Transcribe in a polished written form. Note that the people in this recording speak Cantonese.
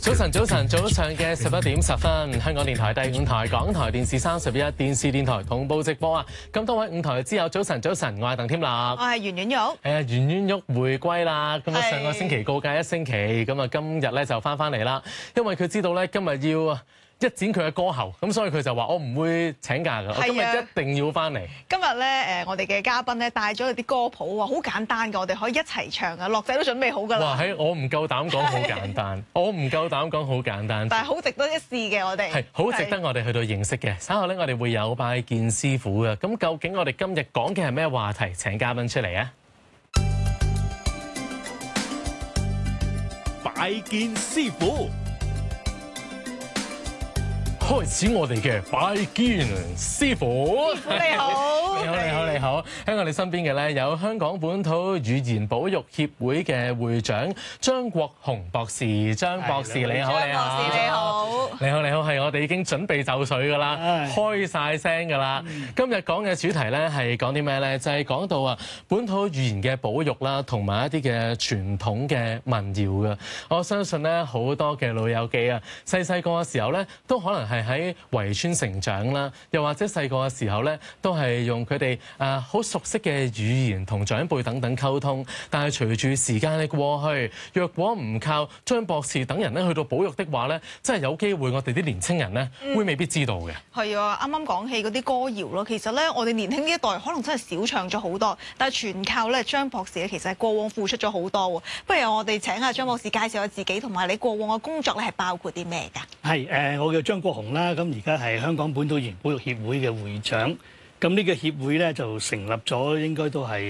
早晨嘅11:10，香港電台第5台、港台電視31、電視電台同步直播啊！咁多位5台之友，早晨，我係鄧添立，我係圓圓玉， 圓圓玉回歸啦！咁啊，上個星期告假1星期，咁啊，今日咧就翻嚟啦，因為佢知道咧今日要一展佢嘅歌喉，咁所以佢就話：我唔會請假㗎，我今日一定要翻嚟。 今日咧我哋嘅嘉賓咧帶咗啲歌譜啊，好簡單㗎，我哋可以一齊唱啊！樂仔都準備好㗎啦。 哇！我唔夠膽講好簡單，我唔夠膽講好簡單。 但係好值得一試嘅，我哋係好值得我哋去到認識嘅。稍後咧，我哋會有拜見師傅嘅。咁究竟我哋今日講嘅係咩話題？請嘉賓出嚟啊！ 拜見師傅。 開始我哋嘅拜見師傅。 師傅你好， 你好。喺我哋身邊嘅咧有香港本土語言保育協會嘅會長張國雄博士。張博士你好。 張博士你好。 你好，係我哋已經準備就緒㗎啦，開晒聲㗎啦。今日講嘅主題咧係講啲咩咧？就係講到啊本土語言嘅保育啦，同埋一啲嘅傳統嘅民謠嘅。我相信咧好多嘅老友記啊，細個嘅時候咧都可能係喺圍村成長啦，又或者細個嘅時候咧，都係用佢哋好熟悉嘅語言同長輩等等溝通。但係隨住時間嘅過去，若果唔靠張博士等人咧去到保育的話咧，真係有機會我哋啲年青人咧會未必知道嘅。 係啊，啱啱講起嗰啲歌謠咯，其實咧我哋年輕呢一代可能真係少唱咗好多，但係全靠咧張博士咧，其實係過往付出咗好多喎。不如我哋請下張博士介紹下自己，同埋你過往嘅工作咧係包括啲咩㗎？ 係我叫張國雄啦，咁而家係香港本土語言保育協會嘅會長。咁呢個協會咧就成立咗，應該都係